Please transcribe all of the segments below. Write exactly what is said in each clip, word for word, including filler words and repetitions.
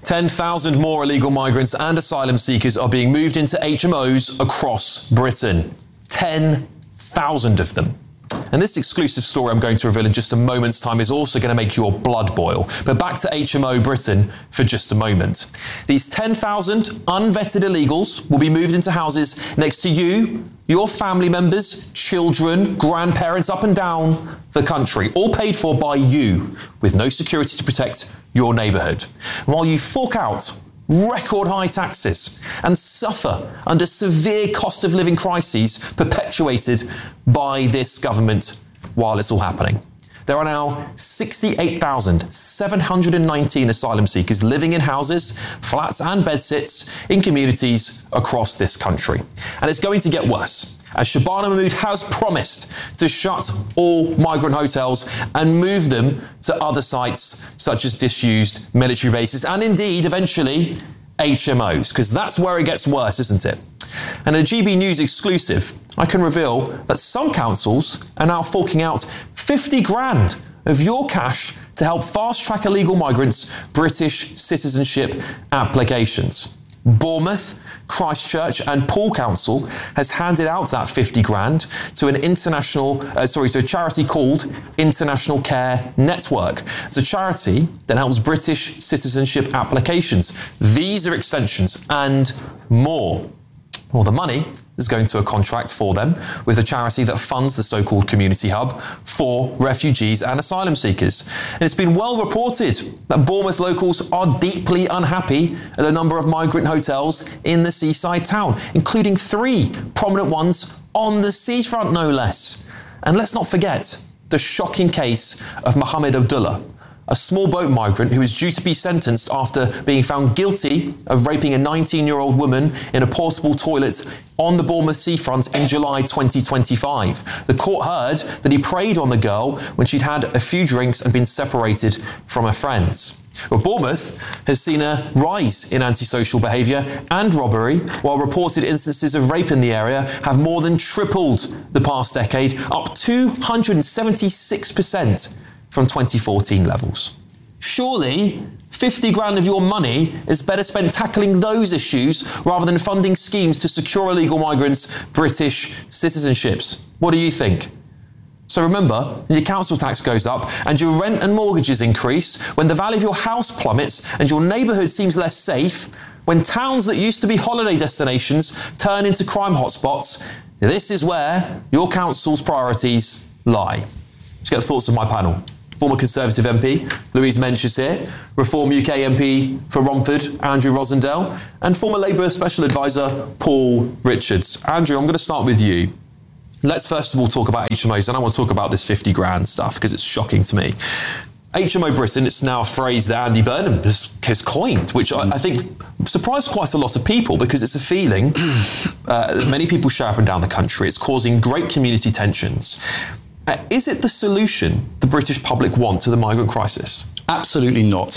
ten thousand more illegal migrants and asylum seekers are being moved into H M Os across Britain. ten thousand of them. And this exclusive story I'm going to reveal in just a moment's time is also going to make your blood boil. But back to H M O Britain for just a moment. These ten thousand unvetted illegals will be moved into houses next to you, your family members, children, grandparents, up and down the country, all paid for by you, with no security to protect your neighbourhood. While you fork out record high taxes and suffer under severe cost of living crises perpetuated by this government while it's all happening. There are now sixty-eight thousand seven hundred nineteen asylum seekers living in houses, flats and bedsits in communities across this country. And it's going to get worse, as Shabana Mahmood has promised to shut all migrant hotels and move them to other sites such as disused military bases and indeed eventually H M Os, because that's where it gets worse, isn't it? And in a G B News exclusive, I can reveal that some councils are now forking out fifty grand of your cash to help fast-track illegal migrants' British citizenship applications. Bournemouth, Christchurch and Poole Council has handed out that fifty grand to an international, uh, sorry, to a charity called International Care Network. It's a charity that helps British citizenship applications, visa extensions and more. Well, the money is going to a contract for them with a charity that funds the so-called community hub for refugees and asylum seekers. And it's been well reported that Bournemouth locals are deeply unhappy at the number of migrant hotels in the seaside town, including three prominent ones on the seafront, no less. And let's not forget the shocking case of Mohammed Abdullah, a small boat migrant who is due to be sentenced after being found guilty of raping a nineteen-year-old woman in a portable toilet on the Bournemouth seafront in July twenty twenty-five. The court heard that he preyed on the girl when she'd had a few drinks and been separated from her friends. Well, Bournemouth has seen a rise in antisocial behaviour and robbery, while reported instances of rape in the area have more than tripled the past decade, up two hundred seventy-six percent from twenty fourteen levels. Surely, fifty grand of your money is better spent tackling those issues rather than funding schemes to secure illegal migrants' British citizenships. What do you think? So remember, your council tax goes up and your rent and mortgages increase, when the value of your house plummets and your neighbourhood seems less safe, when towns that used to be holiday destinations turn into crime hotspots. This is where your council's priorities lie. Let's get the thoughts of my panel. Former Conservative M P, Louise Mensch is here, Reform U K M P for Romford, Andrew Rosendale, and former Labour Special Advisor, Paul Richards. Andrew, I'm going to start with you. Let's first of all talk about H M Os, and I want to talk about this fifty grand stuff because it's shocking to me. H M O Britain, it's now a phrase that Andy Burnham has, has coined, which I, I think surprised quite a lot of people because it's a feeling uh, that many people share up and down the country. It's causing great community tensions. Uh, is it the solution the British public want to the migrant crisis? Absolutely not.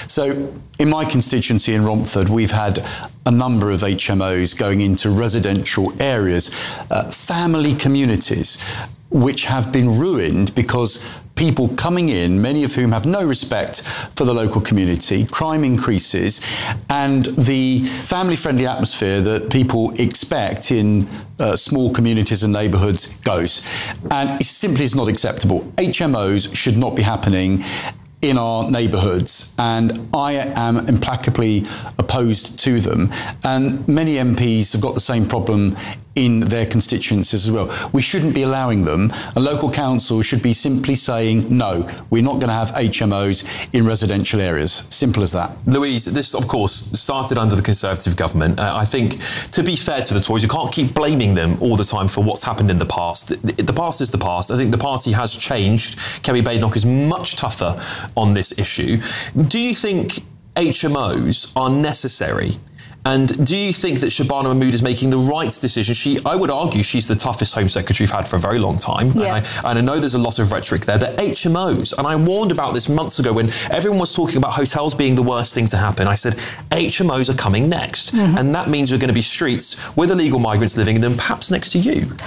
So in my constituency in Romford, we've had a number of H M Os going into residential areas, uh, family communities, which have been ruined because people coming in, many of whom have no respect for the local community, crime increases, and the family-friendly atmosphere that people expect in uh, small communities and neighbourhoods goes. And it simply is not acceptable. H M Os should not be happening in our neighbourhoods, and I am implacably opposed to them. And many M Ps have got the same problem in their constituencies as well. We shouldn't be allowing them. A local council should be simply saying, no, we're not going to have H M Os in residential areas. Simple as that. Louise, this, of course, started under the Conservative government. Uh, I think, to be fair to the Tories, you can't keep blaming them all the time for what's happened in the past. The, the past is the past. I think the party has changed. Kemi Badenoch is much tougher on this issue. Do you think H M Os are necessary? And do you think that Shabana Mahmood is making the right decision? She, I would argue she's the toughest Home Secretary we've had for a very long time. Yeah. And, I, and I know there's a lot of rhetoric there, but H M Os, and I warned about this months ago when everyone was talking about hotels being the worst thing to happen. I said, H M Os are coming next. Mm-hmm. And that means you're going to be streets with illegal migrants living in them, perhaps next to you.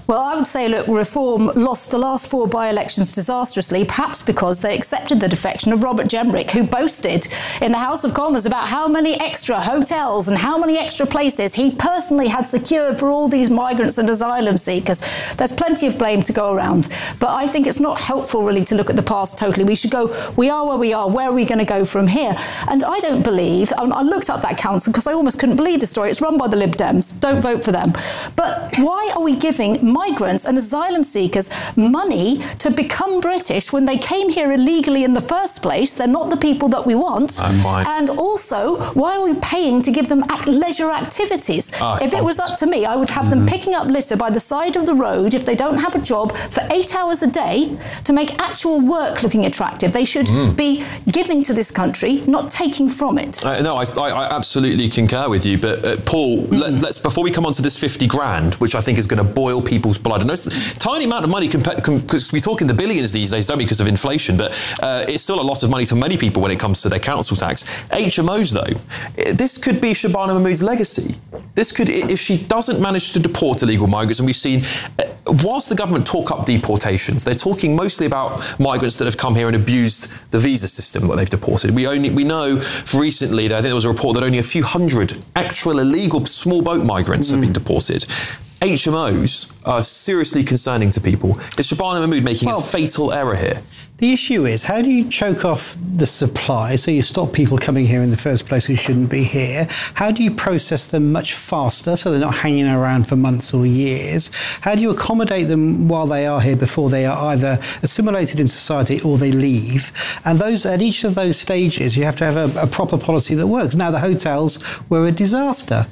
Well, I would say, look, Reform lost the last four by-elections disastrously, perhaps because they accepted the defection of Robert Jenrick, who boasted in the House of Commons about how many extra hotels and how many extra places he personally had secured for all these migrants and asylum seekers. There's plenty of blame to go around, but I think it's not helpful really to look at the past totally. We should go, we are where we are, where are we going to go from here? And I don't believe, I looked up that council because I almost couldn't believe the story. It's run by the Lib Dems. Don't vote for them. But why are we giving migrants and asylum seekers money to become British when they came here illegally in the first place? They're not the people that we want. I'm fine. And also, why are we paying to give them act- leisure activities? Uh, if it was up to me, I would have them picking up litter by the side of the road if they don't have a job for eight hours a day to make actual work looking attractive. They should mm. be giving to this country, not taking from it. Uh, no, I, I, I absolutely concur with you. But uh, Paul, mm. let, let's before we come on to this fifty grand, which I think is going to boil people's blood. I know it's a tiny amount of money because compa- com- we talk in the billions these days, don't we, because of inflation, but uh, it's still a lot of money to many people when it comes to their council tax. H M Os, though, this could be Shabana Mahmood's legacy. This could, if she doesn't manage to deport illegal migrants, and we've seen, uh, whilst the government talk up deportations, they're talking mostly about migrants that have come here and abused the visa system that they've deported. We only we know for recently, that I think there was a report that only a few hundred actual illegal small boat migrants mm. have been deported. H M Os are seriously concerning to people. Is Shabana Mahmood making well, a fatal error here? The issue is, how do you choke off the supply so you stop people coming here in the first place who shouldn't be here? How do you process them much faster so they're not hanging around for months or years? How do you accommodate them while they are here before they are either assimilated in society or they leave? And those at each of those stages, you have to have a, a proper policy that works. Now, the hotels were a disaster.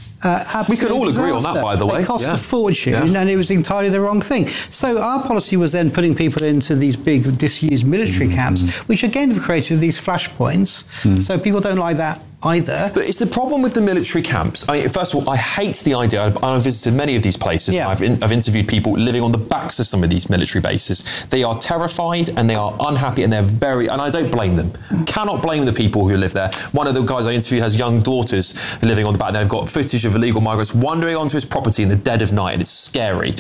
Uh, we could all agree disaster. on that, by the way. It cost yeah. a fortune, yeah. and it was entirely the wrong thing. So our policy was then putting people into these big disused military mm-hmm. camps, which again have created these flashpoints. Mm. So people don't like that either. But it's the problem with the military camps. I mean, first of all, I hate the idea. I've, I've visited many of these places. Yeah. I've, in, I've interviewed people living on the backs of some of these military bases. They are terrified and they are unhappy and they're very, and I don't blame them. Mm. Cannot blame the people who live there. One of the guys I interviewed has young daughters living on the back, and they've got footage of illegal migrants wandering onto his property in the dead of night, and it's scary.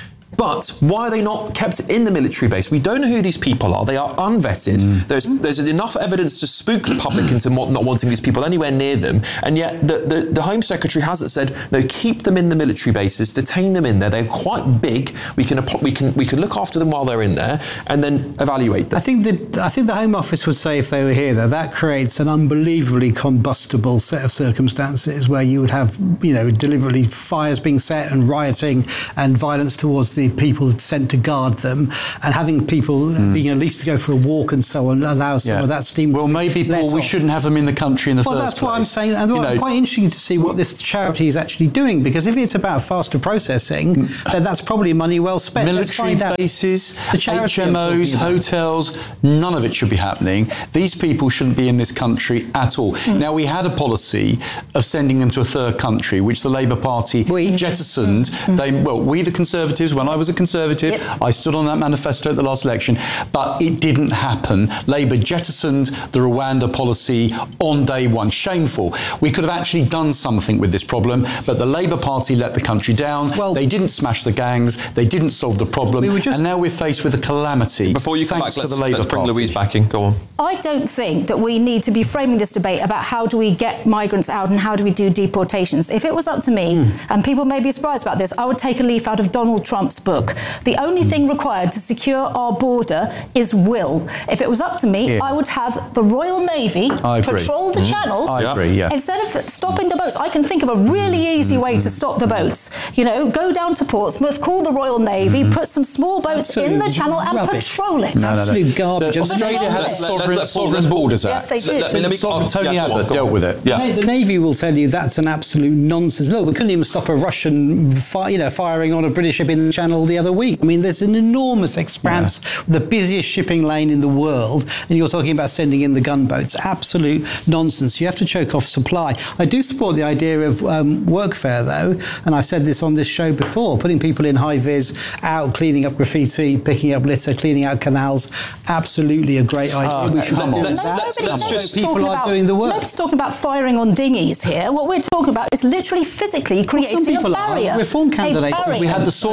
But why are they not kept in the military base? We don't know who these people are. They are unvetted. Mm. There's there's enough evidence to spook the public into not wanting these people anywhere near them. And yet the, the, the Home Secretary hasn't said, no, keep them in the military bases, detain them in there. They're quite big. We can we can we can look after them while they're in there and then evaluate them. I think the I think the Home Office would say if they were here, though, that creates an unbelievably combustible set of circumstances where you would have, you know, deliberately fires being set and rioting and violence towards the people sent to guard them, and having people mm. being at least to go for a walk and so on allows some yeah. of that steam. Well, maybe, Paul, we off. shouldn't have them in the country in the well, first place. Well, that's what I'm saying. And you know, quite interesting to see what this charity is actually doing, because if it's about faster processing, then that's probably money well spent. Military bases, H M Os, hotels, none of it should be happening. These people shouldn't be in this country at all. Mm. Now, we had a policy of sending them to a third country, which the Labour Party we. jettisoned. Mm. They, well, we the Conservatives, when I was a Conservative, yep. I stood on that manifesto at the last election, but it didn't happen. Labour jettisoned the Rwanda policy on day one. Shameful. We could have actually done something with this problem, but the Labour Party let the country down. Well, they didn't smash the gangs. They didn't solve the problem. We were just, and now we're faced with a calamity. Before you come back, let's, to the Labour let's bring Party. Louise back in. Go on. I don't think that we need to be framing this debate about how do we get migrants out and how do we do deportations. If it was up to me, mm. and people may be surprised about this, I would take a leaf out of Donald Trump's book. The only mm. thing required to secure our border is will. If it was up to me, yeah. I would have the Royal Navy patrol the mm. channel. I agree, yeah. Instead of stopping the boats, I can think of a really easy way to stop the boats. You know, go down to Portsmouth, call the Royal Navy, mm-hmm. put some small boats Absolute in the channel and rubbish. patrol it. No, no, no. Absolute garbage. Australia had sovereign, sovereign borders act. Yes, they did. Let me, let me, Sovereign, Tony yeah, Abbott dealt with it. Yeah. The Navy will tell you that's an absolute nonsense. Look, we couldn't even stop a Russian fi- you know, firing on a British ship in the Channel the other week. I mean, there's an enormous expanse, yeah. the busiest shipping lane in the world, and you're talking about sending in the gunboats. Absolute nonsense. You have to choke off supply. I do support the idea of um, workfare, though, and I've said this on this show before, putting people in high-vis, out cleaning up graffiti, picking up litter, cleaning out canals. Absolutely a great idea. Oh, we should come on. let's, let's, let's, let's just people are about, doing the work. Nobody's talking about firing on dinghies here. What we're talking about is literally physically creating well, some people a barrier. Are. Reform candidates. We had the sovereign border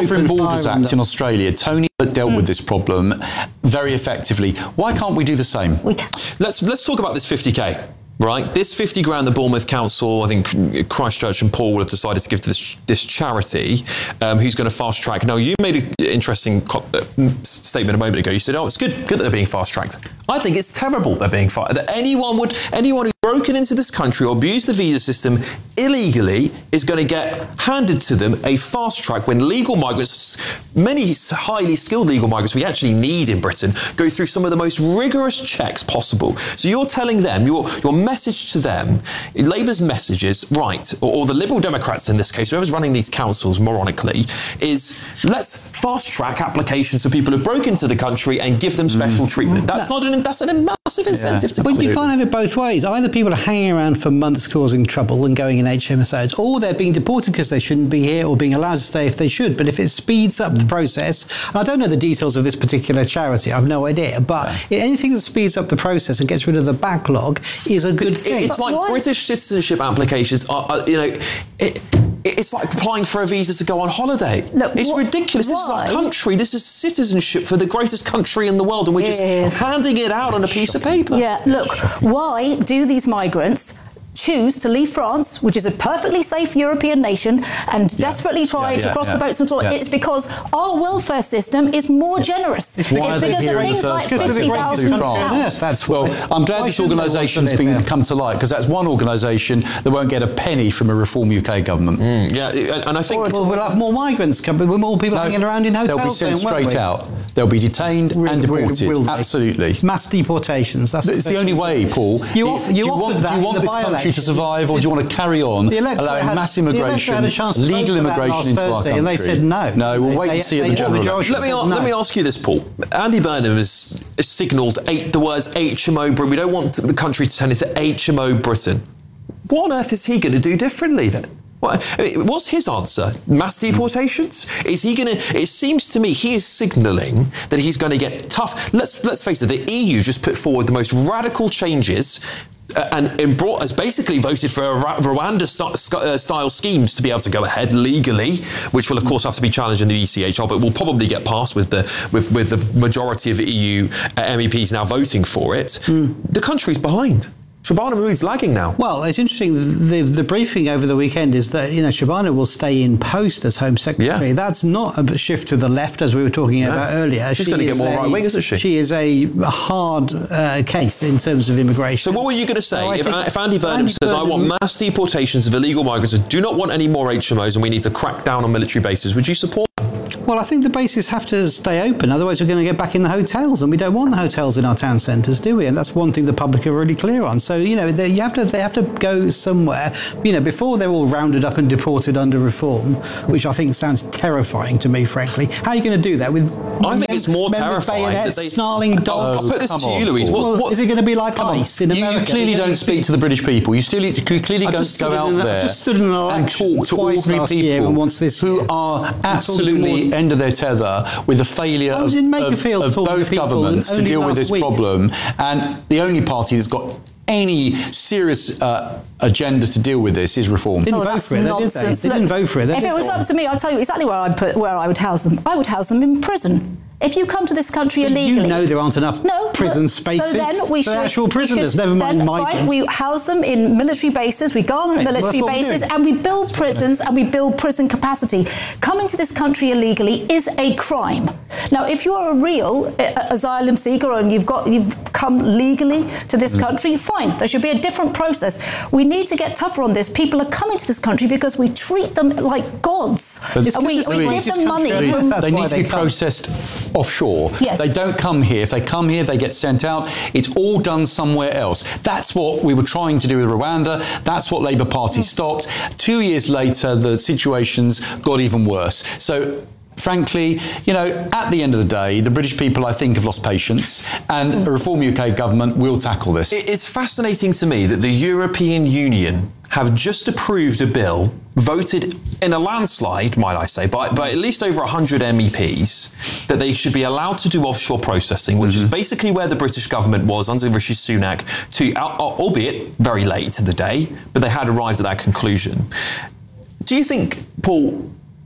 Borders fire on Act in them. Australia. Tony dealt Mm. with this problem very effectively. Why can't we do the same? We can. Let's let's talk about this fifty K. Right, this fifty grand the Bournemouth Council, I think Christchurch and Paul will have decided to give to this, this charity, um, who's going to fast track. Now, you made an interesting co- uh, statement a moment ago. You said, "Oh, it's good, good that they're being fast tracked." I think it's terrible they're being fast. That anyone would, anyone who's broken into this country or abused the visa system illegally is going to get handed to them a fast track when legal migrants, many highly skilled legal migrants we actually need in Britain, go through some of the most rigorous checks possible. So you're telling them, your your message to them, Labour's message is, right, or, or the Liberal Democrats in this case, whoever's running these councils, moronically, is let's fast track applications for people who've broken into the country and give them special mm. treatment. That's not an, that's a massive incentive yeah. to But you can't have it both ways. Either people are hanging around for months causing trouble and going in H M S Os, or they're being deported because they shouldn't be here or being allowed to stay if they should. But if it speeds up the process, and I don't know the details of this particular charity, I've no idea, but yeah. anything that speeds up the process and gets rid of the backlog is a good thing. It's like Why? British citizenship applications are, are you know, it, it's like applying for a visa to go on holiday. Look, it's wh- ridiculous. why? This is our country. This is citizenship for the greatest country in the world, and we're Yeah. just handing it out on a piece of paper. Yeah, look, why do these migrants choose to leave France, which is a perfectly safe European nation, and yeah. desperately try yeah, to yeah, cross yeah. the boats and so on? Yeah. It's because our welfare system is more yeah. generous. It's why it's are they because here of in the things first like place? fifty thousand pounds. That's well, why. I'm glad Why this shouldn't they want to organisation's live been there? come to light, because that's one organisation that won't get a penny from a Reform U K government. Mm, yeah, and I think Well, we'll have more migrants coming, with more people No, hanging around in hotels. they'll be sent then, won't straight we? out. They'll be detained Will- and will- deported. will they? Absolutely. Mass deportations. That's It's the only way, Paul. You Do off- you do you offered want, that do you in want the this country by-election. to survive, or do you want to carry on The electorate allowing had- mass the electorate immigration, had a chance to vote legal for that immigration last into our Thursday, country? and they said no. No, we'll They- wait they- to see at they- the the general majority election. Let me, said a- no. let me ask you this, Paul. Andy Burnham has, has signalled eight, the words H M O Britain. We don't want the country to turn into H M O Britain. What on earth is he going to do differently then? What, I mean, what's his answer? Mass deportations? Is he going to? It seems to me he is signalling that he's going to get tough. Let's let's face it. The E U just put forward the most radical changes. Uh, and, and brought has basically voted for a Ra- Rwanda st- st- uh, style schemes to be able to go ahead legally, which will of course have to be challenged in the E C H R, but will probably get passed with the with, with the majority of E U uh, M E Ps now voting for it. Mm. The country's behind. Shabana Mahmood's lagging now. Well, it's interesting. The the briefing over the weekend is that, you know, Shabana will stay in post as Home Secretary. Yeah. That's not a shift to the left, as we were talking No. about earlier. She's She going to get is more a- right wing, isn't she? She is a hard uh, case in terms of immigration. So what were you going to say So I if, think- if Andy so Burnham Andy says, I want Burnham- mass deportations of illegal migrants and do not want any more H M Os and we need to crack down on military bases, would you support? Well, I think the bases have to stay open. Otherwise, we're going to get back in the hotels, and we don't want the hotels in our town centres, do we? And that's one thing the public are really clear on. So, you know, they, you have to they have to go somewhere. You know, before they're all rounded up and deported under reform, which I think sounds terrifying to me, frankly. How are you going to do that with? I think it's more men with terrifying bayonets, that they- snarling dogs. I'll put this come to you, on, Louise. Paul. What's, Well, what, is it going to be like come on. ICE in You, America? you clearly don't speak to the British people. You still you clearly I don't just go stood out in a- I there just stood in an and election talk to twice ordinary last year people and once this who year. are I'm talking absolutely more- end of their tether with the failure I of, was in of, Makerfield of talking to both people governments to only deal with last this week. problem. And the only party that's got any serious uh, agenda to deal with this is Reform. Didn't Oh, vote that's for it, though, did they? nonsense. They didn't Look, vote for it. They If did it was go up on. to me, I'll tell you exactly where I'd put where I would house them. I would house them in prison. If you come to this country But illegally, you know there aren't enough no, prison but- spaces. So then we They're should actual we prisoners, should never mind then, migrants. fine, we house them in military bases. We garner Right, well, military that's what we're bases, doing. and we build prisons and we build prison capacity. Coming to this country illegally is a crime. Now, if you are a real uh, asylum seeker and you've got you've come legally to this country, fine. There should be a different process. We need to get tougher on this. People are coming to this country because we treat them like gods, But and we, it's the we give greatest them money. country on From, earth. That's they why need to they be come. processed offshore. Yes. They don't come here. If they come here, they get sent out. It's all done somewhere else. That's what we were trying to do with Rwanda. That's what Labour Party stopped. Two years later, the situations got even worse. So frankly, you know, at the end of the day, the British people, I think, have lost patience, and a Reform U K government will tackle this. It- It's fascinating to me that the European Union have just approved a bill, voted in a landslide, might I say, by, by at least over one hundred M E Ps, that they should be allowed to do offshore processing, which Mm-hmm. is basically where the British government was under Rishi Sunak, to, al- albeit very late in the day, but they had arrived at that conclusion. Do you think, Paul,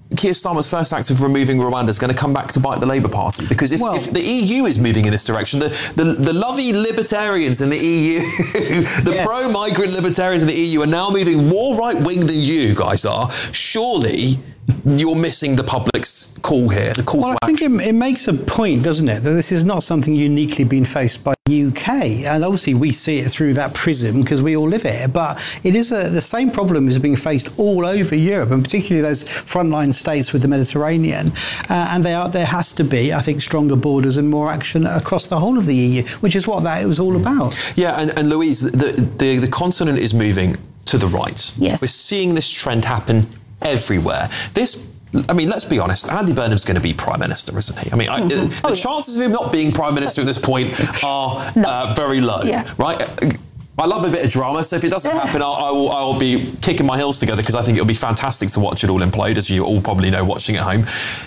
Keir Starmer's first act of removing Rwanda is going to come back to bite the Labour Party? Because if, Well- if the E U is moving in this direction, the, the, the lovely libertarians in the E U, the Yes. pro-migrant libertarians in the E U are now moving more right-wing than you guys are. Surely you're missing the public's call here, the call Well, to I think action. it, it makes a point, doesn't it, that this is not something uniquely being faced by the U K. And obviously we see it through that prism because we all live here. But it is a, the same problem is being faced all over Europe, and particularly those frontline states with the Mediterranean. Uh, and they are, there has to be, I think, stronger borders and more action across the whole of the E U, which is what that was all about. Yeah, and, and Louise, the, the, the continent is moving to the right. Yes. We're seeing this trend happen everywhere. This, I mean, let's be honest, Andy Burnham's going to be Prime Minister, isn't he? I mean, I, Mm-hmm. the Oh, yeah. chances of him not being Prime Minister at this point are No. uh, very low, Yeah. right? I love a bit of drama, so if it doesn't happen, I'll, I will, I will be kicking my heels together because I think it'll be fantastic to watch it all implode, as you all probably know watching at home.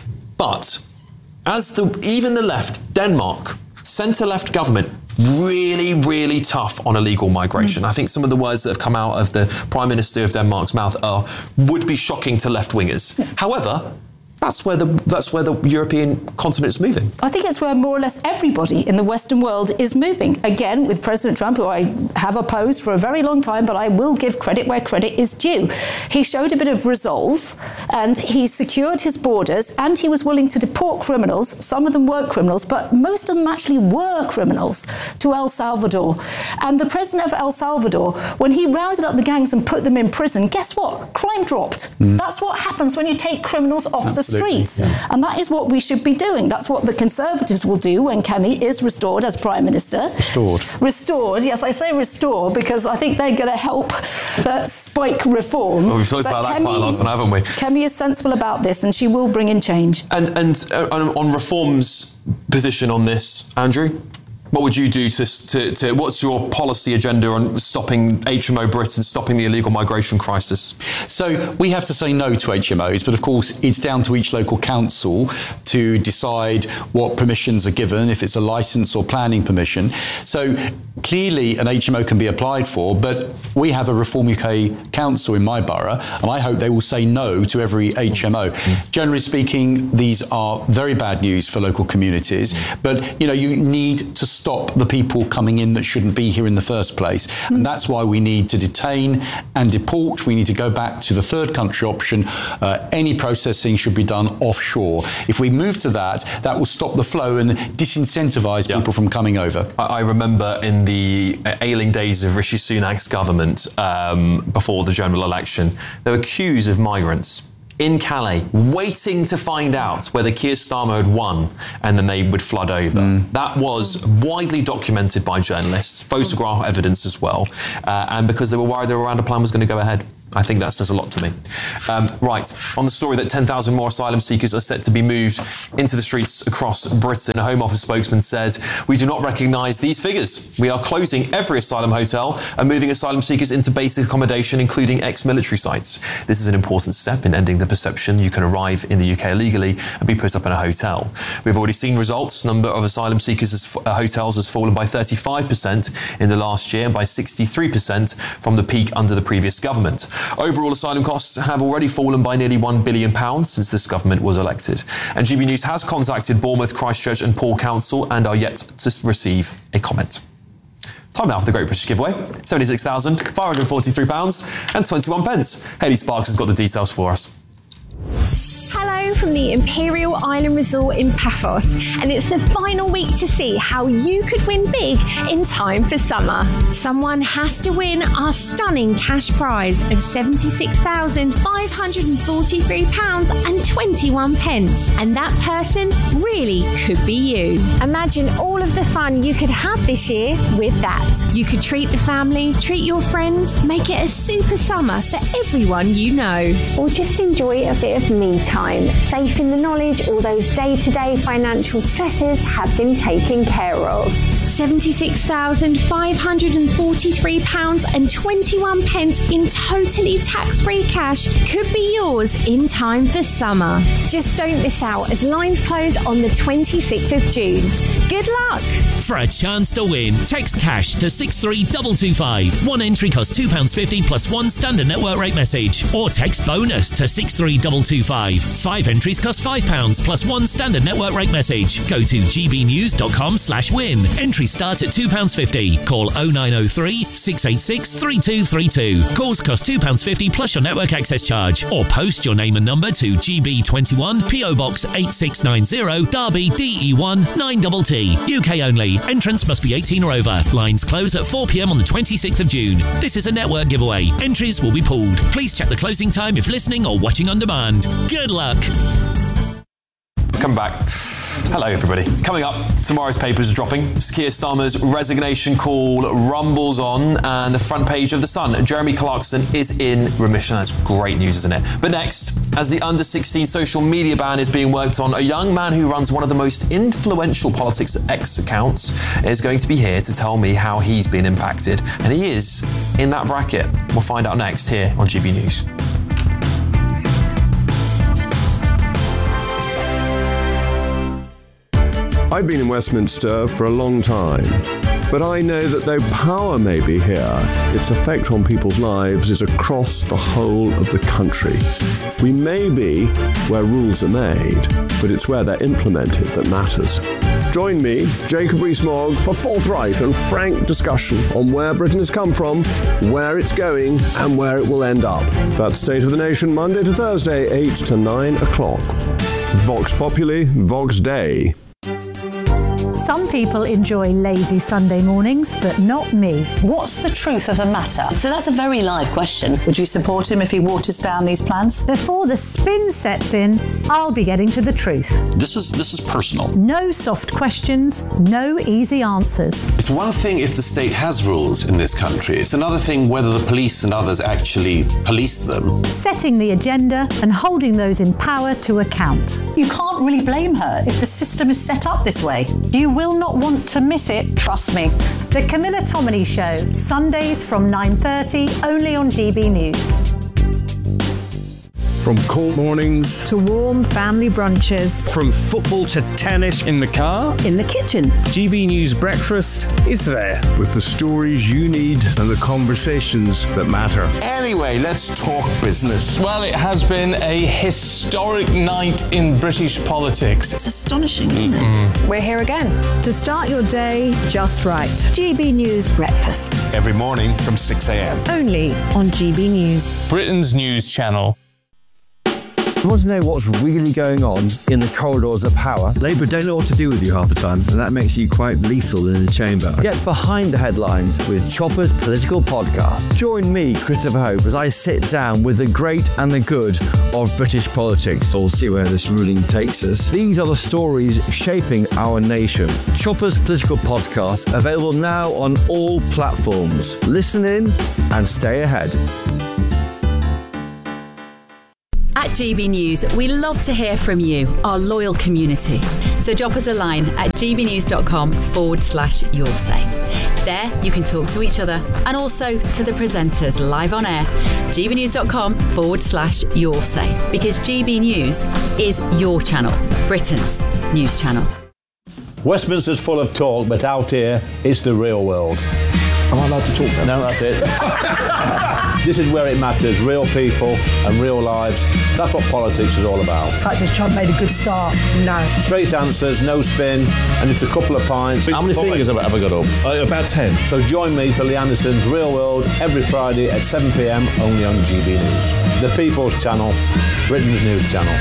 But as the even the left, Denmark, centre-left government, really, really tough on illegal migration. I think some of the words that have come out of the Prime Minister of Denmark's mouth are would be shocking to left-wingers. However, that's where the that's where the European continent is moving. I think it's where more or less everybody in the Western world is moving. Again, with President Trump, who I have opposed for a very long time, but I will give credit where credit is due. He showed a bit of resolve, and he secured his borders, and he was willing to deport criminals. Some of them weren't criminals, but most of them actually were criminals, to El Salvador. And the president of El Salvador, when he rounded up the gangs and put them in prison, guess what? Crime dropped. Mm. That's what happens when you take criminals off Absolutely. the streets. Yeah. And that is what we should be doing. That's what the Conservatives will do when Kemi is restored as Prime Minister. Restored. Restored, yes, I say restore because I think they're going to help uh, spike reform. Well, we've talked But about that quite a lot, haven't we? Kemi is sensible about this and she will bring in change. And and uh, on, on Reform's position on this, Andrew? What would you do to, to, to, what's your policy agenda on stopping H M O Britain, stopping the illegal migration crisis? So we have to say no to H M Os, but of course it's down to each local council to decide what permissions are given, if it's a licence or planning permission. So clearly an H M O can be applied for, but we have a Reform U K council in my borough, and I hope they will say no to every H M O. Mm. Generally speaking, these are very bad news for local communities, mm. but you know, you need to stop the people coming in that shouldn't be here in the first place. Mm. And that's why we need to detain and deport. We need to go back to the third country option. Uh, any processing should be done offshore. If we move to that, that will stop the flow and disincentivise yeah. people from coming over. I, I remember in the ailing days of Rishi Sunak's government um, before the general election, there were queues of migrants in Calais, waiting to find out whether Keir Starmer had won, and then they would flood over. Mm. That was widely documented by journalists, photograph evidence as well, uh, and because they were worried the Rwanda plan was going to go ahead. I think that says a lot to me. Um, right, on the story that ten thousand more asylum seekers are set to be moved into the streets across Britain, a Home Office spokesman said, "We do not recognise these figures. We are closing every asylum hotel and moving asylum seekers into basic accommodation, including ex-military sites. This is an important step in ending the perception you can arrive in the U K illegally and be put up in a hotel. We've already seen results. Number of asylum seekers as uh, hotels has fallen by thirty-five percent in the last year and by sixty-three percent from the peak under the previous government. Overall asylum costs have already fallen by nearly one billion pounds since this government was elected. And G B News has contacted Bournemouth, Christchurch and Poole Council and are yet to receive a comment." Time now for the Great British Giveaway. seventy-six thousand five hundred forty-three pounds and twenty-one pence. Hayley Sparks has got the details for us. Hello from the Imperial Island Resort in Paphos, and it's the final week to see how you could win big in time for summer. Someone has to win our stunning cash prize of seventy-six thousand five hundred forty-three pounds and twenty-one pence, and that person really could be you. Imagine all of the fun you could have this year with that. You could treat the family, treat your friends, make it a super summer for everyone you know. Or just enjoy a bit of me time, safe in the knowledge all those day-to-day financial stresses have been taken care of. seventy-six thousand five hundred forty-three pounds and twenty-one pence in totally tax-free cash could be yours in time for summer. Just don't miss out as lines close on the twenty-sixth of June. Good luck! For a chance to win, text cash to six three two two five. One entry costs two pounds fifty plus one standard network rate message. Or text bonus to six three two two five. Five entries cost five pounds plus one standard network rate message. Go to gbnews.com slash win. Entries start at two pounds fifty. Call oh nine oh three, six eight six, three two three two. Calls cost two pounds fifty plus your network access charge. Or post your name and number to G B twenty-one, P O Box eight six nine zero, Derby, D E one nine T T. U K only. Entrance must be eighteen or over. Lines close at four p m on the twenty-sixth of June. This is a network giveaway. Entries will be pulled. Please check the closing time if listening or watching on demand. Good luck. Come back. Hello, everybody. Coming up, tomorrow's papers are dropping. Keir Starmer's resignation call rumbles on, and the front page of The Sun. Jeremy Clarkson is in remission. That's great news, isn't it? But next, as the under sixteen social media ban is being worked on, a young man who runs one of the most influential Politics X accounts is going to be here to tell me how he's been impacted. And he is in that bracket. We'll find out next here on G B News. I've been in Westminster for a long time, but I know that though power may be here, its effect on people's lives is across the whole of the country. We may be where rules are made, but it's where they're implemented that matters. Join me, Jacob Rees-Mogg, for forthright and frank discussion on where Britain has come from, where it's going, and where it will end up. That's State of the Nation, Monday to Thursday, eight to nine o'clock. Vox Populi, Vox Dei. Some people enjoy lazy Sunday mornings, but not me. What's the truth of the matter? So that's a very live question. Would you support him if he waters down these plans? Before the spin sets in, I'll be getting to the truth. This is this is personal. No soft questions, no easy answers. It's one thing if the state has rules in this country. It's another thing whether the police and others actually police them. Setting the agenda and holding those in power to account. You can't really blame her if the system is set up this way. You will not want to miss it, trust me. The Camilla Tominey Show, Sundays from nine thirty, only on G B News. From cold mornings to warm family brunches, from football to tennis in the car, in the kitchen, G B News Breakfast is there with the stories you need and the conversations that matter. Anyway, let's talk business. Well, it has been a historic night in British politics. It's astonishing, isn't mm-hmm. it? We're here again to start your day just right. G B News Breakfast. Every morning from six a m. Only on G B News. Britain's news channel. You want to know what's really going on in the corridors of power? Labour don't know what to do with you half the time, and that makes you quite lethal in the chamber. Get behind the headlines with Chopper's Political Podcast. Join me, Christopher Hope, as I sit down with the great and the good of British politics. We'll see where this ruling takes us. These are the stories shaping our nation. Chopper's Political Podcast, available now on all platforms. Listen in and stay ahead. At G B News, we love to hear from you, our loyal community. So drop us a line at gbnews.com forward slash your say. There, you can talk to each other and also to the presenters live on air. gbnews.com forward slash your say. Because G B News is your channel, Britain's news channel. Westminster's full of talk, but out here, it's the real world. Am I allowed to talk now? No, that's it. This is where it matters, real people and real lives. That's what politics is all about. In fact, has Trump made a good start? No. Straight answers, no spin, and just a couple of pints. How many fingers have I ever got up? Uh, about ten. So join me for Lee Anderson's Real World every Friday at seven p m only on G B News. The People's Channel, Britain's news channel.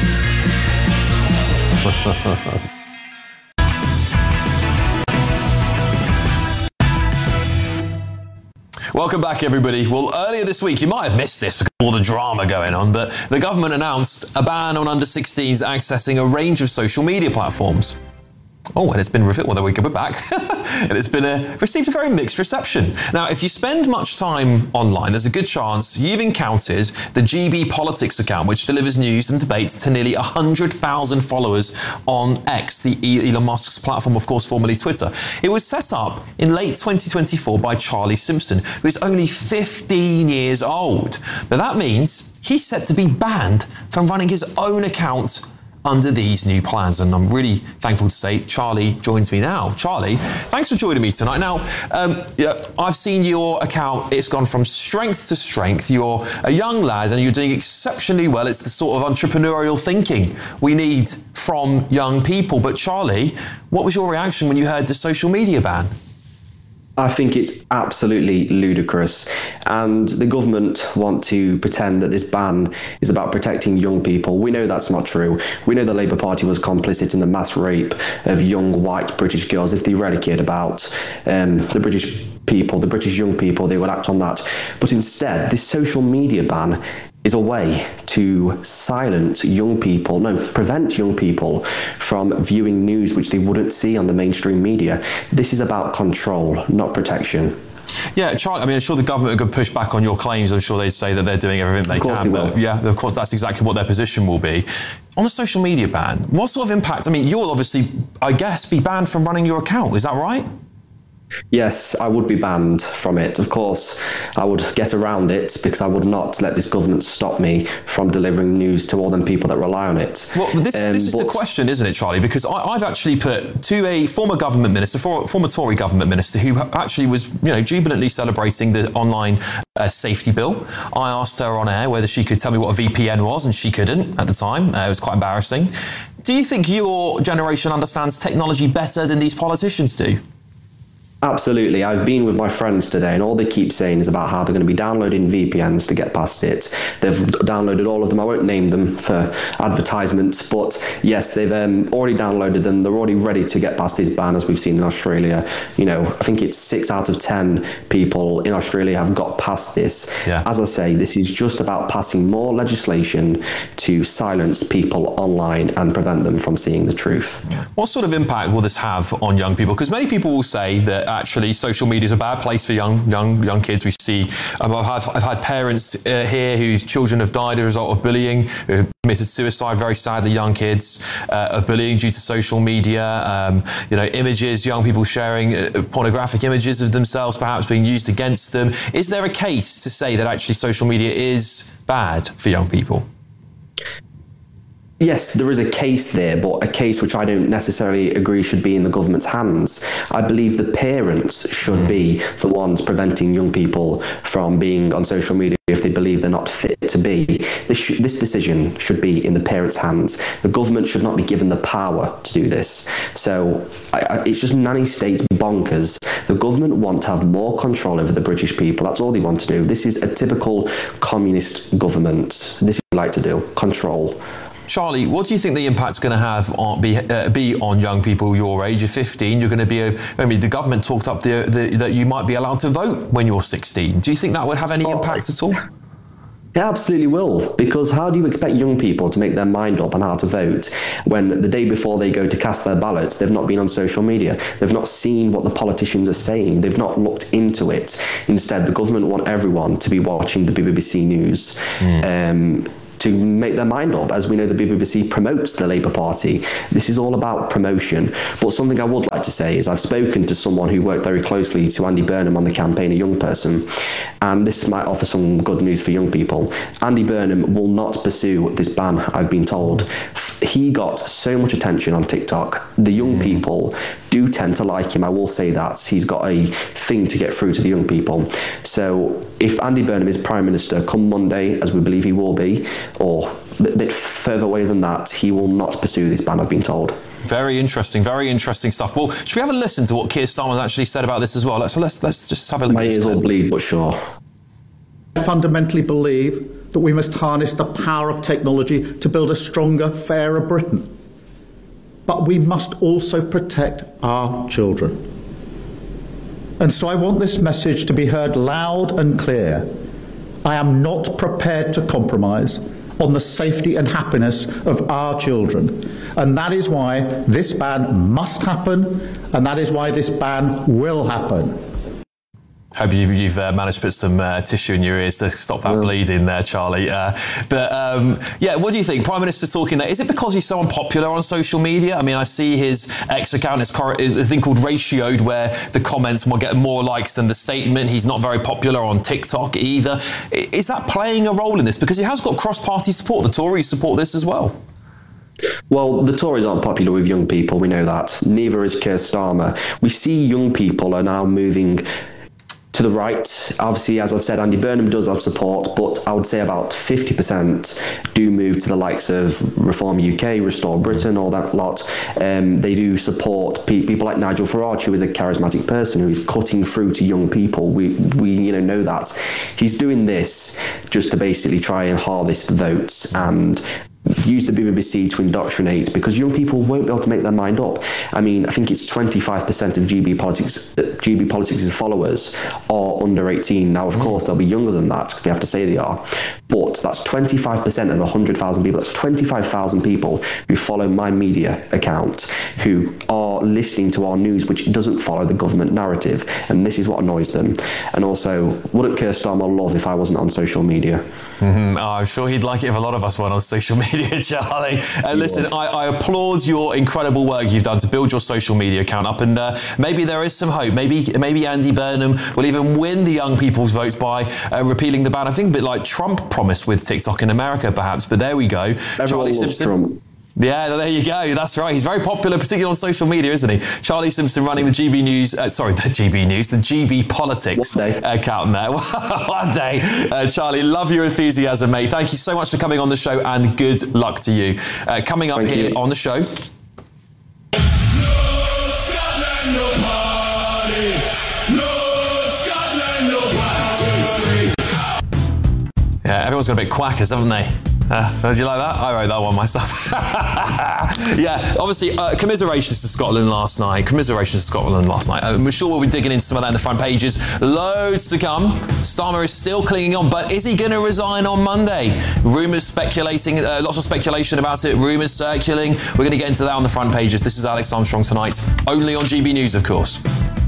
Welcome back, everybody. Well, earlier this week, you might have missed this because of all the drama going on, but the government announced a ban on under sixteens accessing a range of social media platforms. Oh, and it's been revealed, well, we go back, and it's been a, received a very mixed reception. Now, if you spend much time online, there's a good chance you've encountered the G B Politics account, which delivers news and debate to nearly one hundred thousand followers on X, the Elon Musk's platform, of course, formerly Twitter. It was set up in late twenty twenty-four by Charlie Simpson, who is only fifteen years old. But that means he's set to be banned from running his own account under these new plans. And I'm really thankful to say Charlie joins me now. Charlie, thanks for joining me tonight. Now, um, yeah, I've seen your account. It's gone from strength to strength. You're a young lad and you're doing exceptionally well. It's the sort of entrepreneurial thinking we need from young people. But Charlie, what was your reaction when you heard the social media ban? I think it's absolutely ludicrous, and the government want to pretend that this ban is about protecting young people. We know that's not true. We know the Labour Party was complicit in the mass rape of young white British girls. If they really cared about um, the British people, the British young people, they would act on that. But instead, this social media ban is a way to silence young people, no, prevent young people from viewing news which they wouldn't see on the mainstream media. This is about control, not protection. Yeah, Charlie, I mean, I'm sure the government could push back on your claims. I'm sure they'd say that they're doing everything they of course can. They will. But yeah, of course, that's exactly what their position will be. On the social media ban, what sort of impact? I mean, you'll obviously, I guess, be banned from running your account. Is that right? Yes, I would be banned from it. Of course, I would get around it because I would not let this government stop me from delivering news to all them people that rely on it. Well, this, um, this is the question, isn't it, Charlie? Because I, I've actually put to a former government minister, for, former Tory government minister, who actually was, you know, jubilantly celebrating the online uh, safety bill. I asked her on air whether she could tell me what a V P N was, and she couldn't at the time. Uh, it was quite embarrassing. Do you think your generation understands technology better than these politicians do? Absolutely. I've been with my friends today, and all they keep saying is about how they're going to be downloading V P Ns to get past it. They've downloaded all of them. I won't name them for advertisements, but yes, they've um, already downloaded them. They're already ready to get past this ban, as we've seen in Australia. You know, I think it's six out of ten people in Australia have got past this. Yeah. As I say, this is just about passing more legislation to silence people online and prevent them from seeing the truth. What sort of impact will this have on young people? Because many people will say that actually social media is a bad place for young young young kids. We see, um, I've, had, I've had parents uh, here whose children have died as a result of bullying, who have committed suicide, very sadly, young kids, uh, of bullying due to social media. Um, you know, images, young people sharing uh, pornographic images of themselves perhaps being used against them. Is there a case to say that actually social media is bad for young people? Yes, there is a case there, but a case which I don't necessarily agree should be in the government's hands. I believe the parents should be the ones preventing young people from being on social media if they believe they're not fit to be. This, sh- this decision should be in the parents' hands. The government should not be given the power to do this. So I, I, it's just nanny state bonkers. The government want to have more control over the British people. That's all they want to do. This is a typical communist government. This is what they like to do, control. Charlie, what do you think the impact's going to have on be, uh, be on young people your age? You're fifteen. You're going to be. A, I mean, the government talked up the, the, that you might be allowed to vote when you're sixteen. Do you think that would have any oh, impact at all? It absolutely will, because how do you expect young people to make their mind up on how to vote when the day before they go to cast their ballots, they've not been on social media, they've not seen what the politicians are saying, they've not looked into it. Instead, the government want everyone to be watching the B B C News. Mm. Um, to make their mind up. As we know, the B B C promotes the Labour Party. This is all about promotion. But something I would like to say is I've spoken to someone who worked very closely to Andy Burnham on the campaign, a young person, and this might offer some good news for young people. Andy Burnham will not pursue this ban, I've been told. He got so much attention on TikTok. The young people do tend to like him, I will say that. He's got a thing to get through to the young people. So if Andy Burnham is Prime Minister come Monday, as we believe he will be, or a bit further away than that, he will not pursue this ban, I've been told. Very interesting, very interesting stuff. Well, should we have a listen to what Keir Starmer's actually said about this as well? Let's let's let's just have a look. My ears will bleed, but sure. I fundamentally believe that we must harness the power of technology to build a stronger, fairer Britain. But we must also protect our children. And so I want this message to be heard loud and clear. I am not prepared to compromise on the safety and happiness of our children. And that is why this ban must happen, and that is why this ban will happen. Hope you've, you've uh, managed to put some uh, tissue in your ears to stop that yeah. bleeding there, Charlie. Uh, but um, yeah, what do you think? Prime Minister's talking there. Is it because he's so unpopular on social media? I mean, I see his X account is cor- is a thing called Ratioed, where the comments will get more likes than the statement. He's not very popular on TikTok either. Is that playing a role in this? Because he has got cross-party support. The Tories support this as well. Well, the Tories aren't popular with young people, we know that. Neither is Keir Starmer. We see young people are now moving to the right. Obviously, as I've said, Andy Burnham does have support, but I would say about fifty percent do move to the likes of Reform U K, Restore Britain, all that lot. Um, they do support pe- people like Nigel Farage, who is a charismatic person who is cutting through to young people. We, we you know, know that. He's doing this just to basically try and harvest votes and use the B B C to indoctrinate, because young people won't be able to make their mind up. I mean, I think it's twenty-five percent of G B Politics, uh, G B Politics' followers are under eighteen. Now, of course, they'll be younger than that because they have to say they are. But that's twenty-five percent of the one hundred thousand people. That's twenty-five thousand people who follow my media account, who are listening to our news, which doesn't follow the government narrative. And this is what annoys them. And also, wouldn't Keir Starmer love if I wasn't on social media? Mm-hmm. Oh, I'm sure he'd like it if a lot of us weren't on social media, Charlie. Uh, listen, I, I applaud your incredible work you've done to build your social media account up, and uh, maybe there is some hope. Maybe maybe Andy Burnham will even win the young people's votes by uh, repealing the ban. I think a bit like Trump promised with TikTok in America, perhaps. But there we go. Everyone Charlie loves Simpson. Trump. Yeah, there you go. That's right. He's very popular, particularly on social media, isn't he? Charlie Simpson running the G B News, uh, sorry, the G B News, the G B Politics account there. One day. Uh, Charlie, love your enthusiasm, mate. Thank you so much for coming on the show, and good luck to you. Uh, coming up Thank here you. on the show. Yeah, everyone's got a bit quackers, haven't they? Uh, did you like that? I wrote that one myself. Yeah, obviously, uh, commiserations to Scotland last night. Commiserations to Scotland last night. I'm sure we'll be digging into some of that in the front pages. Loads to come. Starmer is still clinging on, but is he going to resign on Monday? Rumours speculating, uh, lots of speculation about it, rumours circulating. We're going to get into that on the front pages. This is Alex Armstrong Tonight, only on G B News, of course.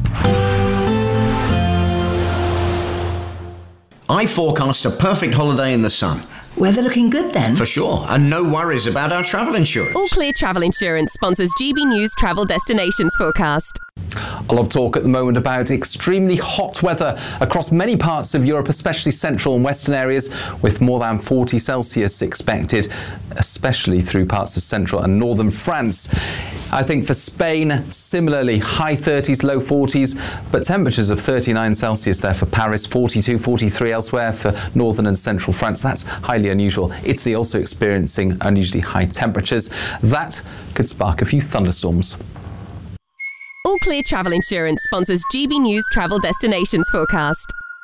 I forecast a perfect holiday in the sun. Weather looking good then? For sure, and no worries about our travel insurance. All Clear Travel Insurance sponsors G B News Travel Destinations Forecast. A lot of talk at the moment about extremely hot weather across many parts of Europe, especially central and western areas, with more than forty Celsius expected, especially through parts of central and northern France. I think for Spain, similarly, high thirties, low forties, but temperatures of thirty-nine Celsius there for Paris, forty-two, forty-three elsewhere for northern and central France. That's highly unusual. Italy also experiencing unusually high temperatures. That could spark a few thunderstorms. All Clear Travel Insurance sponsors G B News Travel Destinations Forecast.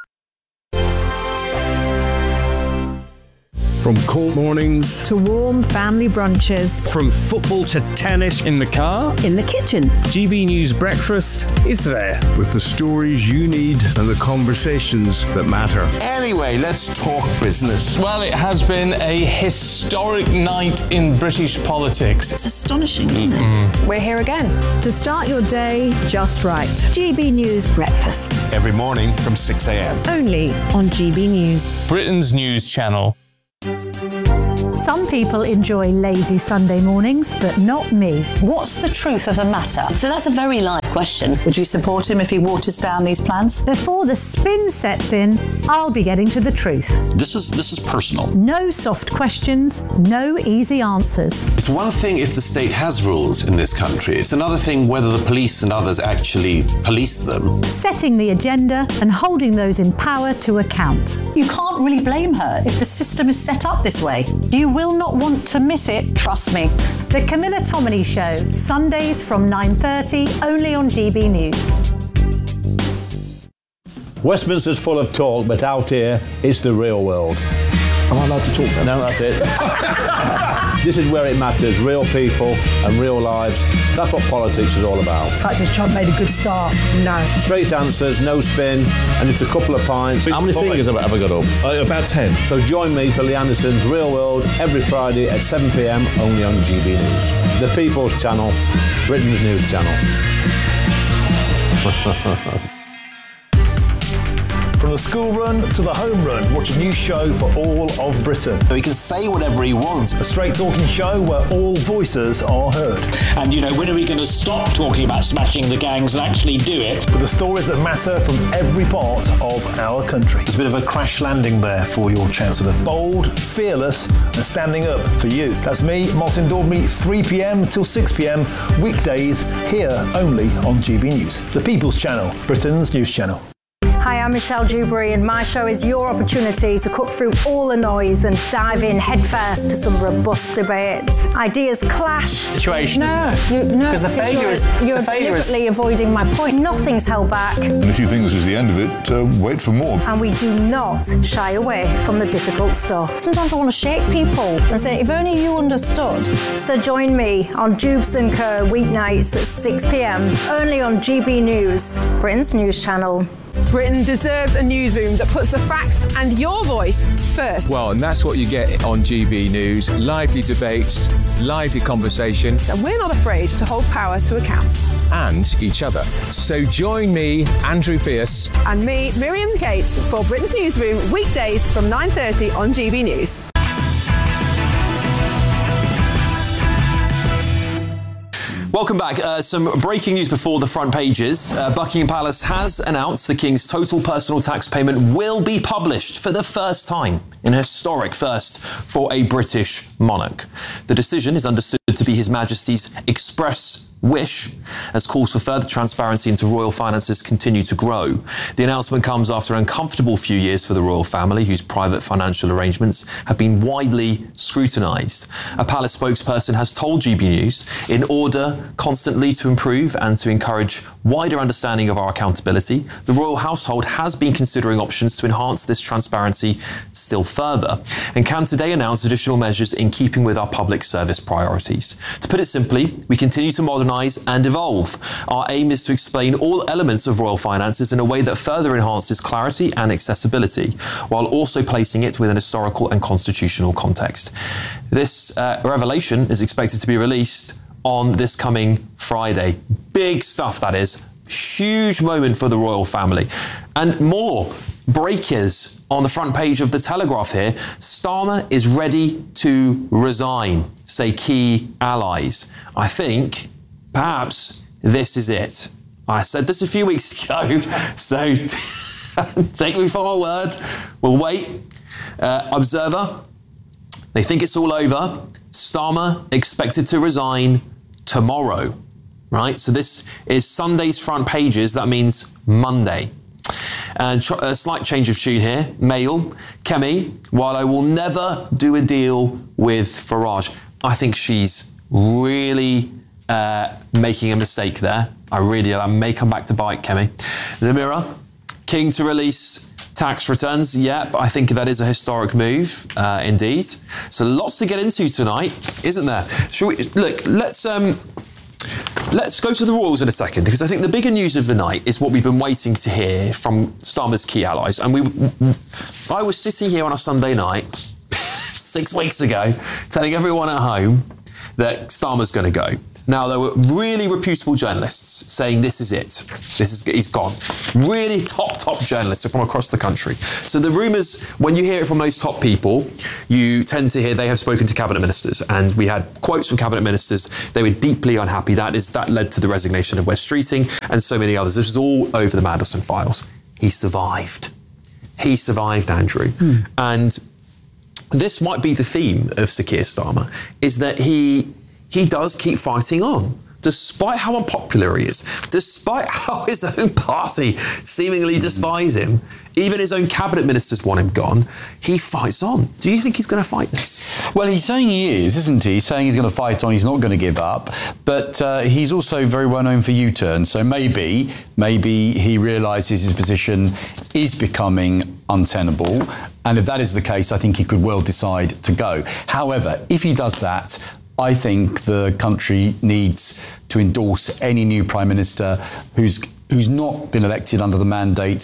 From cold mornings to warm family brunches, from football to tennis in the car, in the kitchen, G B News Breakfast is there. With the stories you need and the conversations that matter. Anyway, let's talk business. Well, it has been a historic night in British politics. It's astonishing, isn't mm-hmm. it? We're here again to start your day just right. G B News Breakfast. Every morning from six a.m. Only on G B News. Britain's news channel. Some people enjoy lazy Sunday mornings, but not me. What's the truth of the matter? So that's a very live question. Would you support him if he waters down these plans? Before the spin sets in, I'll be getting to the truth. This is this is personal. No soft questions, no easy answers. It's one thing if the state has rules in this country. It's another thing whether the police and others actually police them. Setting the agenda and holding those in power to account. You can't really blame her if the system is set up this way. You will not want to miss it, trust me. The Camilla Tominey Show, Sundays from nine thirty, only on G B News. Westminster's full of talk, but out here, it's the real world. Am I allowed to talk now? No, that's it. This is where it matters, real people and real lives. That's what politics is all about. In fact, has Trump made a good start? No. Straight answers, no spin, and just a couple of pints. How many fingers have I ever got up? Uh, about ten. So join me for Lee Anderson's Real World every Friday at seven p.m. only on G B News. The People's Channel, Britain's news channel. From the school run to the home run, watch a new show for all of Britain. He can say whatever he wants. A straight talking show where all voices are heard. And, you know, when are we going to stop talking about smashing the gangs and actually do it? With the stories that matter from every part of our country. It's a bit of a crash landing there for your Chancellor. Bold, fearless and standing up for you. That's me, Martin Daubney, three p.m. till six p.m. weekdays here only on G B News. The People's Channel, Britain's news channel. Hi, I'm Michelle Dewberry and my show is your opportunity to cut through all the noise and dive in headfirst to some robust debates. Ideas clash. Situation, no, isn't it? You, no, because the failure you're, is you're the failure deliberately is... avoiding my point. Nothing's held back. And if you think this is the end of it, uh, wait for more. And we do not shy away from the difficult stuff. Sometimes I want to shake people and say, if only you understood. So join me on Jubes and Co weeknights at six p.m. only on G B News, Britain's news channel. Britain deserves a newsroom that puts the facts and your voice first. Well, and that's what you get on G B News. Lively debates, lively conversation. And we're not afraid to hold power to account. And each other. So join me, Andrew Pierce. And me, Miriam Gates, for Britain's Newsroom, weekdays from nine thirty on G B News. Welcome back. Uh, some breaking news before the front pages. Uh, Buckingham Palace has announced the King's total personal tax payment will be published for the first time, an historic first for a British monarch. The decision is understood to be His Majesty's express wish, as calls for further transparency into royal finances continue to grow. The announcement comes after an uncomfortable few years for the royal family, whose private financial arrangements have been widely scrutinised. A palace spokesperson has told G B News, in order constantly to improve and to encourage wider understanding of our accountability, the royal household has been considering options to enhance this transparency still further, and can today announce additional measures in keeping with our public service priorities. To put it simply, we continue to modernise and evolve. Our aim is to explain all elements of royal finances in a way that further enhances clarity and accessibility, while also placing it within historical and constitutional context. This uh, revelation is expected to be released on this coming Friday. Big stuff, that is. Huge moment for the royal family. And more breakers on the front page of the Telegraph here. Starmer is ready to resign, say key allies. I think perhaps this is it. I said this a few weeks ago, so take me for my word. We'll wait. Uh, Observer, they think it's all over. Starmer expected to resign tomorrow, right? So this is Sunday's front pages. That means Monday. And a slight change of tune here. Mail, Kemi, while I will never do a deal with Farage, I think she's really uh, making a mistake there. I really, I may come back to bite Kemi. The Mirror, King to release tax returns. Yep, I think that is a historic move, uh, indeed. So lots to get into tonight, isn't there? Shall we, look, let's... Um, Let's go to the Royals in a second, because I think the bigger news of the night is what we've been waiting to hear from Starmer's key allies. And we, I was sitting here on a Sunday night six weeks ago telling everyone at home that Starmer's going to go. Now, there were really reputable journalists saying this is it. This is, he's gone. Really top, top journalists from across the country. So the rumours, when you hear it from those top people, you tend to hear they have spoken to cabinet ministers. And we had quotes from cabinet ministers. They were deeply unhappy. That is that led to the resignation of Wes Streeting and so many others. This was all over the Mandelson files. He survived. He survived, Andrew. Hmm. And this might be the theme of Sir Keir Starmer, is that he... He does keep fighting on, despite how unpopular he is, despite how his own party seemingly despise him, even his own cabinet ministers want him gone, he fights on. Do you think he's going to fight this? Well, he's saying he is, isn't he? He's saying he's going to fight on, he's not going to give up, but uh, he's also very well known for U-turns, so maybe, maybe he realises his position is becoming untenable, and if that is the case, I think he could well decide to go. However, if he does that, I think the country needs to endorse any new Prime Minister who's who's not been elected under the mandate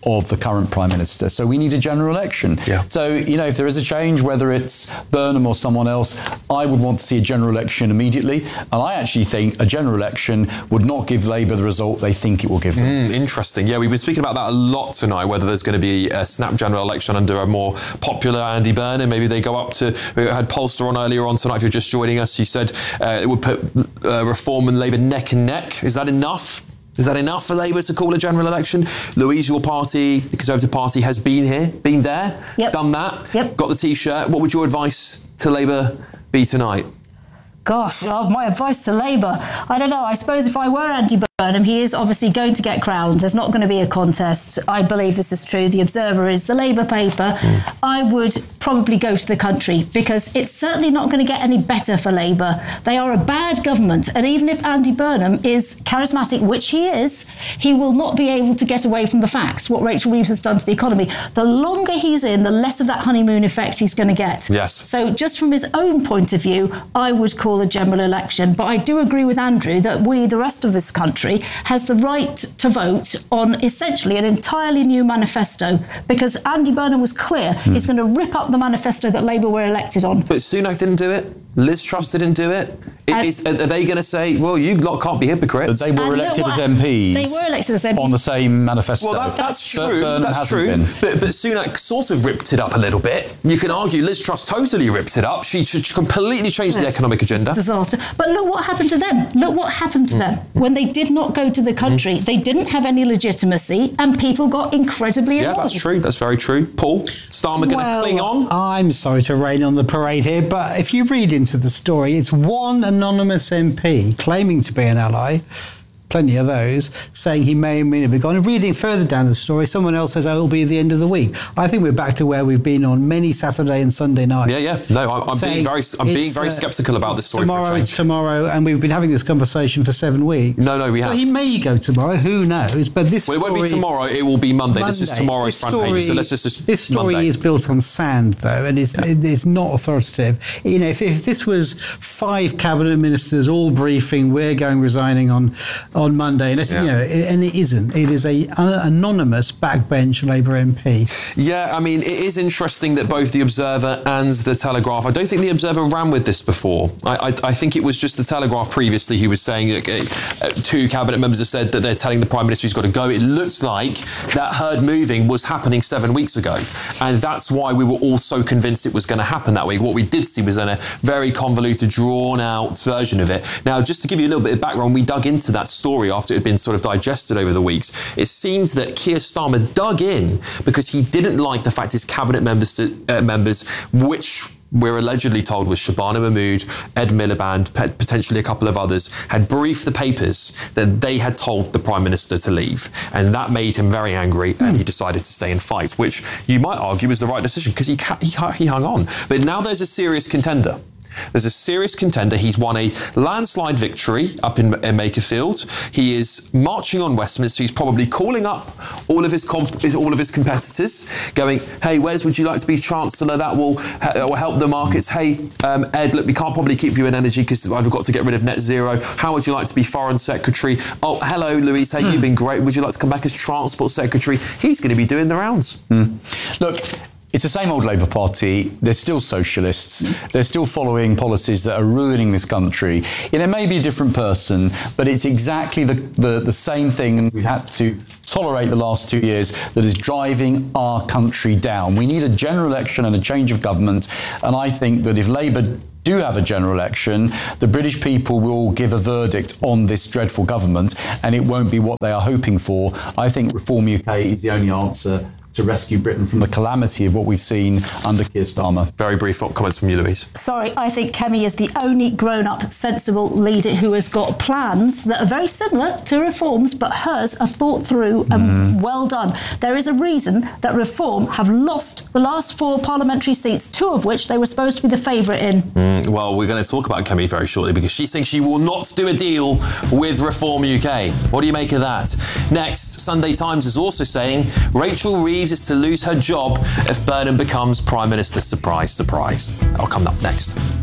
of the current Prime Minister. So we need a general election. Yeah. So, you know, if there is a change, whether it's Burnham or someone else, I would want to see a general election immediately. And I actually think a general election would not give Labour the result they think it will give them. Mm, interesting. Yeah, we've been speaking about that a lot tonight, whether there's going to be a snap general election under a more popular Andy Burnham. Maybe they go up to, we had Polster on earlier on tonight. If you're just joining us, you said uh, it would put uh, Reform and Labour neck and neck. Is that enough? Is that enough for Labour to call a general election? Louise, your party, the Conservative Party, has been here, been there, yep. done that, yep. got the T-shirt. What would your advice to Labour be tonight? Gosh, oh, my advice to Labour, I don't know. I suppose if I were Andy Burnham, he is obviously going to get crowned. There's not going to be a contest. I believe this is true. The Observer is the Labour paper. Mm. I would probably go to the country because it's certainly not going to get any better for Labour. They are a bad government. And even if Andy Burnham is charismatic, which he is, he will not be able to get away from the facts, what Rachel Reeves has done to the economy. The longer he's in, the less of that honeymoon effect he's going to get. Yes. So just from his own point of view, I would call a general election. But I do agree with Andrew that we, the rest of this country, has the right to vote on essentially an entirely new manifesto, because Andy Burnham was clear mm. he's going to rip up the manifesto that Labour were elected on. But Sunak didn't do it. Liz Truss didn't do it. It is, are they going to say, well, you lot can't be hypocrites? But they were And elected look as what- M Ps. They were elected as M Ps. On the same manifesto. Well, that's, that's But true. Burnham That's hasn't true. been. But, but Sunak sort of ripped it up a little bit. You can argue Liz Truss totally ripped it up. She, she completely changed Yes. the economic agenda. It's a disaster. But look what happened to them. Look what happened to Mm. them when they did not go to the country. Mm. They didn't have any legitimacy, and people got incredibly Yeah, annoyed. that's true. That's very true. Paul, Starmer going to Well, cling on? I'm sorry to rain on the parade here, but if you read into the story, it's one anonymous M P claiming to be an ally, plenty of those, saying he may or may not be gone. And reading further down the story, someone else says, oh, it'll be the end of the week. I think we're back to where we've been on many Saturday and Sunday nights. Yeah, yeah. No, I'm, I'm being very, I'm being very uh, sceptical about this story. Tomorrow for a it's change. tomorrow, and we've been having this conversation for seven weeks. No, no, we so have. he may go tomorrow, who knows? But this Well, it won't be story- tomorrow. It will be Monday. This is Monday. tomorrow's This front page. So story- let's just, just This story Monday. is built on sand, though, and it's, it, it's not authoritative. You know, if, if this was five cabinet ministers all briefing, we're going resigning on on Monday, and, it's, Yeah. you know, it, and it isn't. It is a an anonymous backbench Labour M P. Yeah, I mean, it is interesting that both the Observer and the Telegraph, I don't think the Observer ran with this before. I, I, I think it was just the Telegraph previously who was saying that uh, two cabinet members have said that they're telling the Prime Minister he's got to go. It looks like that herd moving was happening seven weeks ago. And that's why we were all so convinced it was going to happen that way. What we did see was then a very convoluted, drawn out version of it. Now, just to give you a little bit of background, we dug into that story after it had been sort of digested over the weeks. It seems that Keir Starmer dug in because he didn't like the fact his cabinet members, uh, members which we're allegedly told was Shabana Mahmood, Ed Miliband, potentially a couple of others, had briefed the papers that they had told the Prime Minister to leave. And that made him very angry, mm. and he decided to stay and fight, which you might argue was the right decision because he, he, he hung on. But now there's a serious contender. There's a serious contender. He's won a landslide victory up in, in Makerfield. He is marching on Westminster. He's probably calling up all of his comp- all of his competitors, going, "Hey, Wes, would you like to be Chancellor? That will, ha- will help the markets. Hey, um, Ed, look, we can't probably keep you in energy because I've got to get rid of net zero. How would you like to be Foreign Secretary? Oh, hello, Louise. Hey, you've been great. Would you like to come back as Transport Secretary?" He's going to be doing the rounds. Mm. Look. It's the same old Labour Party. They're still socialists. They're still following policies that are ruining this country. You know, it may be a different person, but it's exactly the, the, the same thing, and we've had to tolerate the last two years, that is driving our country down. We need a general election and a change of government, and I think that if Labour do have a general election, the British people will give a verdict on this dreadful government, and it won't be what they are hoping for. I think Reform U K is the only answer to rescue Britain from the calamity of what we've seen under Keir Starmer. Very brief comments from you, Louise. Sorry, I think Kemi is the only grown-up, sensible leader who has got plans that are very similar to Reform's, but hers are thought through and mm. well done. There is a reason that Reform have lost the last four parliamentary seats, two of which they were supposed to be the favourite in. Mm, well, we're going to talk about Kemi very shortly because she's saying she will not do a deal with Reform U K. What do you make of that? Next, Sunday Times is also saying Rachel Reeves is to lose her job if Burnham becomes Prime Minister. Surprise, surprise. That'll come up next.